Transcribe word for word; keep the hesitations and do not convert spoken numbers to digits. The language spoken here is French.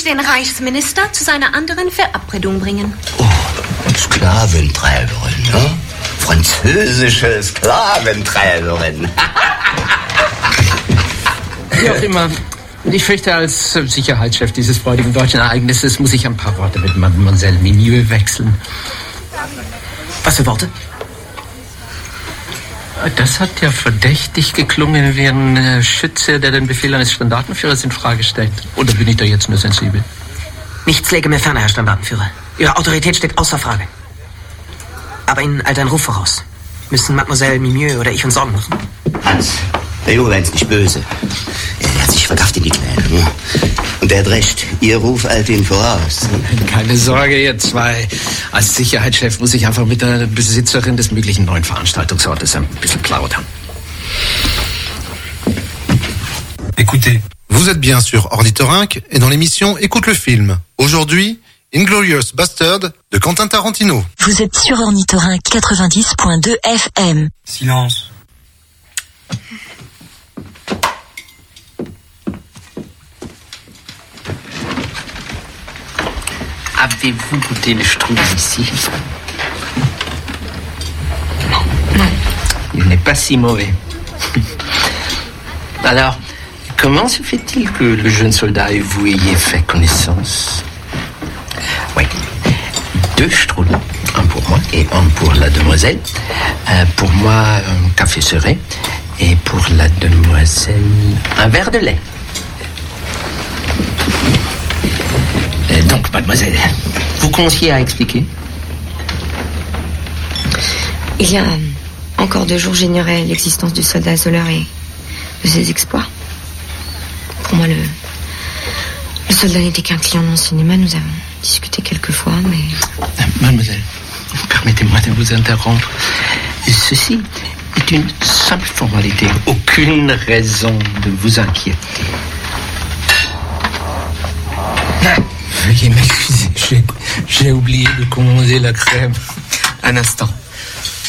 den Reichsminister zu seiner anderen Verabredung bringen. Oh, Sklaventreiberin, ne? Französische Sklaventreiberin. Wie auch immer. Ich fürchte, als Sicherheitschef dieses freudigen deutschen Ereignisses muss ich ein paar Worte mit Mademoiselle Mignoux wechseln. Was für Worte? Das hat ja verdächtig geklungen wie ein Schütze, der den Befehl eines Standartenführers in Frage stellt. Oder bin ich da jetzt nur sensibel? Nichts läge mir ferner, Herr Standartenführer. Ihre Autorität steht außer Frage. Aber Ihnen eilt ein Ruf voraus. Müssen Mademoiselle Mignoux oder ich uns Sorgen machen? Hans, der Junge war jetzt nicht böse. Er hat sich verkauft in die Kleidung. Und er hat recht. Ihr Ruf eilt ihn voraus. Keine Sorge, ihr zwei. Als Sicherheitschef muss ich einfach mit der Besitzerin des möglichen neuen Veranstaltungsortes ein bisschen plaudern. Écoutez, vous êtes bien sur Ornithorynque et dans l'émission Écoute le film. Aujourd'hui, Inglourious Bastard de Quentin Tarantino. Vous êtes sur Ornithorynque quatre-vingt-dix point deux F M. Silence. Avez-vous goûté le strudel ici? Non. Non. Il n'est pas si mauvais. Alors, comment se fait-il que le jeune soldat et vous ayez fait connaissance? Oui. Deux strudels. Un pour moi et un pour la demoiselle. Euh, pour moi, un café serré. Et pour la demoiselle, un verre de lait. Donc, mademoiselle, vous commenciez à expliquer? Il y a encore deux jours, j'ignorais l'existence du soldat Zoller et de ses exploits. Pour moi, le, le soldat n'était qu'un client de mon cinéma. Nous avons discuté quelques fois, mais... Mademoiselle, permettez-moi de vous interrompre. Ceci est une simple formalité. Aucune raison de vous inquiéter. Veuillez m'excuser, j'ai, j'ai oublié de commander la crème. Un instant.